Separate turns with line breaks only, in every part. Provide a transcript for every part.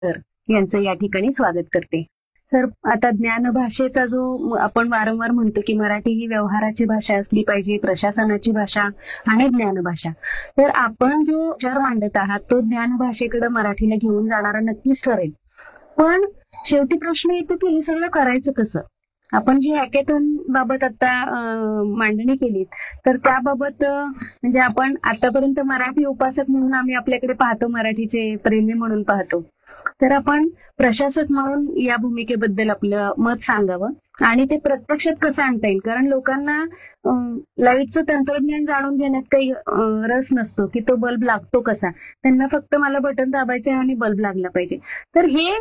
तर यांचं या ठिकाणी स्वागत करते. सर, आता ज्ञानभाषेचा जो आपण वारंवार म्हणतो की मराठी ही व्यवहाराची भाषा असली पाहिजे, प्रशासनाची भाषा आणि ज्ञानभाषा. तर आपण जो विचार मांडत आहात तो ज्ञानभाषेकडे मराठीला घेऊन जाणारा नक्कीच ठरेल. पण शेवटी प्रश्न येतो की हे सगळं करायचं कसं? आपण जी हॅकेथॉन बाबत आता मांडणी केली तर त्याबाबत म्हणजे आपण आतापर्यंत मराठी उपासक म्हणून आम्ही आपल्याकडे पाहतो, मराठीचे प्रेमी म्हणून पाहतो. तर आपण प्रशासक म्हणून या भूमिकेबद्दल आपलं मत सांगावं आणि ते प्रत्यक्षात कसं आणता येईल. कारण लोकांना लाईटचं तंत्रज्ञान जाणून घेण्यात काही रस नसतो की तो बल्ब लागतो कसा. त्यांना फक्त मला बटन दाबायचं आहे आणि बल्ब लागला पाहिजे. तर हे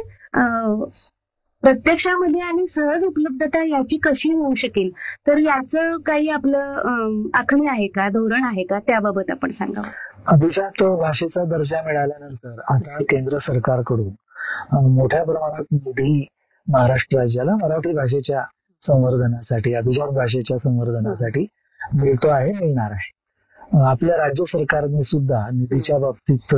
प्रत्यक्षामध्ये आणि सहज उपलब्धता याची कशी होऊ शकेल, तर याचं काही आपलं आखणी आहे का, धोरण आहे का, त्याबाबत आपण सांगावं.
अभिजात भाषेचा दर्जा मिळाल्यानंतर आता केंद्र सरकारकडून मोठ्या प्रमाणात निधी महाराष्ट्र राज्याला मराठी भाषेच्या संवर्धनासाठी, अभिजात भाषेच्या संवर्धनासाठी मिळणार आहे. आपल्या राज्य सरकारने सुद्धा निधीच्या बाबतीत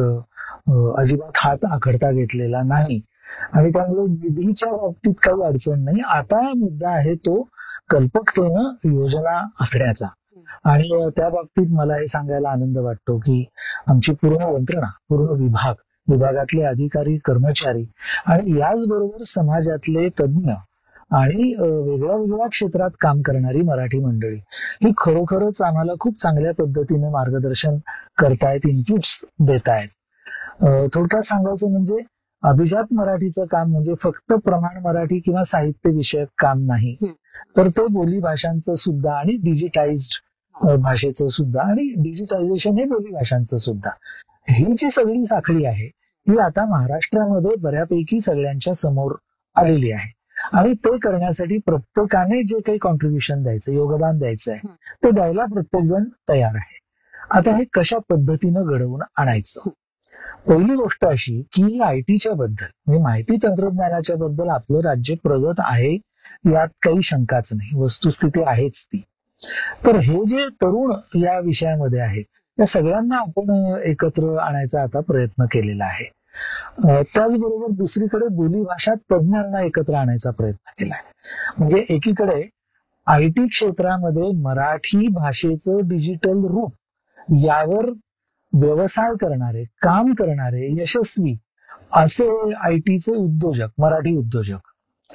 अजिबात हात आखडता घेतलेला नाही आणि त्यामुळे निधीच्या बाबतीत काही अडचण नाही. आता मुद्दा आहे तो कल्पकतेनं योजना आखण्याचा. आणि त्या बाबतीत मला हे सांगायला आनंद वाटतो की आमची पूर्ण यंत्रणा, पूर्ण विभागातले अधिकारी, कर्मचारी आणि याचबरोबर समाजातले तज्ज्ञ आणि वेगळ्या वेगळ्या क्षेत्रात काम करणारी मराठी मंडळी ही खरोखरच आम्हाला खूप चांगल्या पद्धतीने मार्गदर्शन करतायत, इनपुट्स देतायत. थोडक्यात सांगायचं म्हणजे अभिजात मराठीचं काम म्हणजे फक्त प्रमाण मराठी किंवा साहित्य विषयक काम नाही, तर ते बोली भाषांचं सुद्धा आणि डिजिटाइज्ड भाषेचं सुद्धा आणि डिजिटायझेशन हे बोली भाषांचं सुद्धा, ही जी सगळी साखळी आहे ही आता महाराष्ट्रामध्ये बऱ्यापैकी सगळ्यांच्या समोर आलेली आहे. आणि ते करण्यासाठी प्रत्येकाने जे काही कॉन्ट्रीब्युशन द्यायचं, योगदान द्यायचं आहे, ते द्यायला प्रत्येक जण तयार आहे. आता हे कशा पद्धतीनं घडवून आणायचं? पहिली गोष्ट अशी की आयटीच्या बद्दल म्हणजे माहिती तंत्रज्ञानाच्या बद्दल आपलं राज्य प्रगत आहे, यात काही शंकाच नाही, वस्तुस्थिती आहेच ती. तर हे जे तरुण या विषयामध्ये आहेत त्या सगळ्यांना आपण एकत्र आणायचा आता प्रयत्न केलेला आहे. त्याचबरोबर दुसरीकडे बोलीभाषा तज्ज्ञांना एकत्र आणायचा प्रयत्न केला आहे. म्हणजे एकीकडे आयटी क्षेत्रामध्ये मराठी भाषेचं डिजिटल रूप यावर व्यवसाय करणारे, काम करणारे यशस्वी असे आयटीचे उद्योजक, मराठी उद्योजक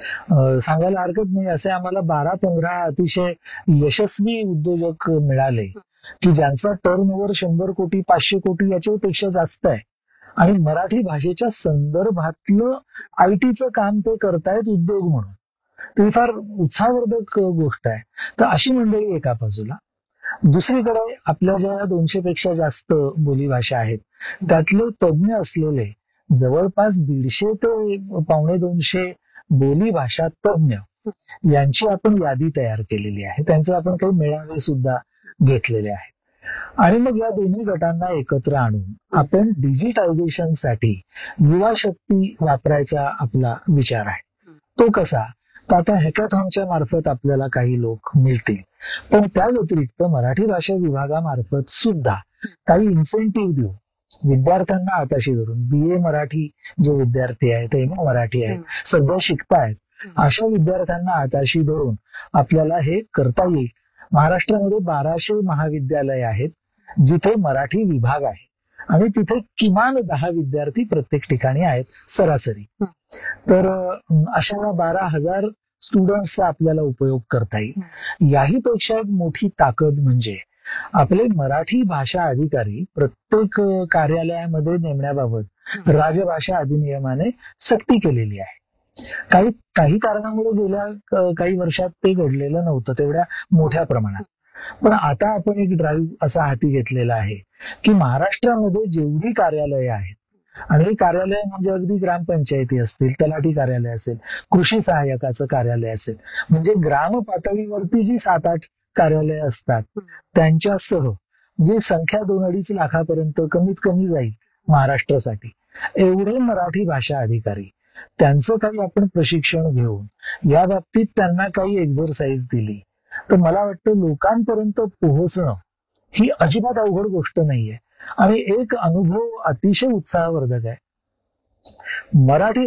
सांगायला हरकत नाही, असे आम्हाला 12-15 अतिशय यशस्वी उद्योजक मिळाले की ज्यांचा टर्नओव्हर 100 कोटी 500 कोटी याच्यापेक्षा जास्त आहे आणि मराठी भाषेच्या संदर्भातलं आयटीचं काम ते करतायत उद्योग म्हणून. ती फार उत्साहवर्धक गोष्ट आहे. तर अशी मंडळी एका बाजूला. दुसरीकडे आपल्या ज्या 200 पेक्षा जास्त बोलीभाषा आहेत त्यातले तज्ज्ञ असलेले जवळपास 150 ते 150 बोली भाषा तज्ज्ञ यांची आपण यादी तयार केलेली आहे. त्यांचे आपण काही मेळावे सुद्धा घेतलेले आहेत. आणि मग या दोन्ही गटांना एकत्र आणून आपण डिजिटायझेशनसाठी युवा शक्ती वापरायचा आपला विचार आहे. तो कसा? तर आता हॅकेथॉनच्या मार्फत आपल्याला काही लोक मिळतील, पण त्या व्यतिरिक्त मराठी भाषा विभागामार्फत सुद्धा काही इन्सेंटिव्ह देऊ विद्यार्थ्यांना हाताशी धरून. BA मराठी जे विद्यार्थी आहेत, MA मराठी आहेत, सध्या शिकतायत, अशा विद्यार्थ्यांना हाताशी धरून आपल्याला हे करता येईल. महाराष्ट्रामध्ये 1200 महाविद्यालय आहेत जिथे मराठी विभाग आहे आणि तिथे किमान 10 विद्यार्थी प्रत्येक ठिकाणी आहेत सरासरी. तर अशा 12,000 स्टुडंट्सचा आपल्याला उपयोग करता येईल. याही पेक्षा एक मोठी ताकद म्हणजे आपले मराठी भाषा अधिकारी प्रत्येक कार्यालयामध्ये नेमण्याबाबत राजभाषा अधिनियमाने सक्ती केलेली आहे. काही कारणामुळे गेल्या काही वर्षात ते घडलेलं नव्हतं तेवढ्या मोठ्या प्रमाणात. पण आता आपण एक ड्राईव्ह असा हाती घेतलेला आहे की महाराष्ट्रामध्ये जेवढी कार्यालये आहेत, आणि ही कार्यालय म्हणजे अगदी ग्रामपंचायती असतील, तलाठी कार्यालय असेल, कृषी सहाय्यकाचं कार्यालय असेल, म्हणजे ग्राम पातळीवरती जी 7-8 कार्यालय असतात त्यांच्यासह जी संख्या 2-2.5 लाखापर्यंत कमीत कमी जाईल महाराष्ट्रासाठी, एवढे मराठी भाषा अधिकारी, त्यांचं काही आपण प्रशिक्षण घेऊन या बाबतीत त्यांना काही एक्झरसाइज दिली तर मला वाटतं लोकांपर्यंत पोहोचणं ही अजिबात अवघड गोष्ट नाहीये आणि एक अनुभव अतिशय उत्साहवर्धक आहे. मराठी